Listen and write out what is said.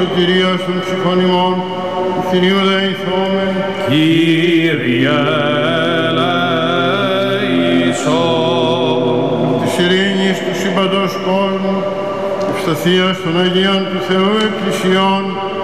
σωτηρίας των ψυχών ημών, του Θηρίου δεηθόμεν. Κύριε ελέησον. Της ειρήνης του σύμπαντος κόσμου, ευσταθίας των Αγίων του Θεού Εκκλησιών,